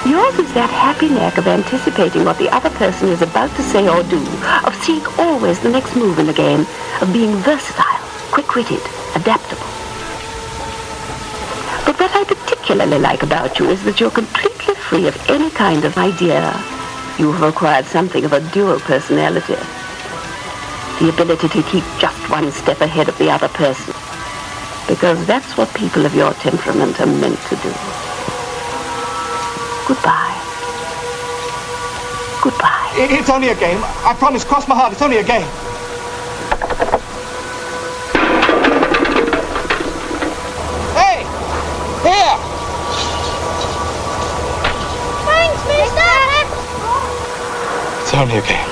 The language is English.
Yours is that happy knack of anticipating what the other person is about to say or do, of seeing always the next move in the game, of being versatile, quick-witted, adaptable. But what I particularly like about you is that you're completely free of any kind of idea. You have acquired something of a dual personality. The ability to keep just one step ahead of the other person. Because that's what people of your temperament are meant to do. Goodbye. Goodbye. It's only a game. I promise, cross my heart, it's only a game. Hey! Here! Thanks, mister! It's only a game.